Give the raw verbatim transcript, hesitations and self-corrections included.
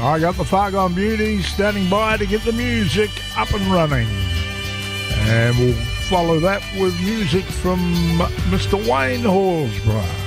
I got the Fargon Beauties standing by to get the music up and running. And we'll follow that with music from Mister Wayne Horsburgh.